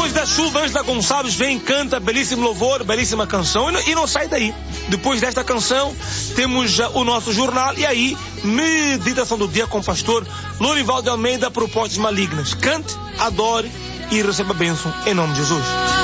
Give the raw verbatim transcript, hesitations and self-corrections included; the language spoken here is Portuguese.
Depois da chuva, Ângela Gonçalves vem, canta belíssimo louvor, belíssima canção, e não, e não sai daí. Depois desta canção, temos já o nosso jornal, e aí, meditação do dia com o pastor Lorival de Almeida, propostas malignas. Cante, adore e receba a bênção em nome de Jesus.